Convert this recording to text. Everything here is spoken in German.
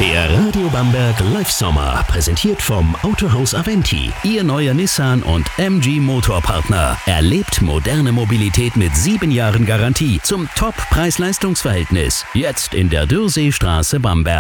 Der Radio Bamberg Live Sommer, präsentiert vom Autohaus Aventi. Ihr neuer Nissan und MG Motorpartner. Erlebt moderne Mobilität mit 7 Jahren Garantie zum Top-Preis-Leistungs-Verhältnis. Jetzt in der Dürrseestraße Bamberg.